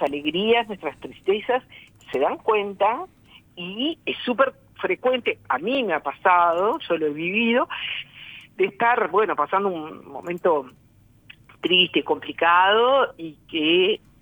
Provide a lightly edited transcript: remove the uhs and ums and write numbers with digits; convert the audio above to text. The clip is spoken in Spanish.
alegrías, nuestras tristezas, se dan cuenta y es súper frecuente, a mí me ha pasado, yo lo he vivido, de estar, bueno, pasando un momento triste, complicado y que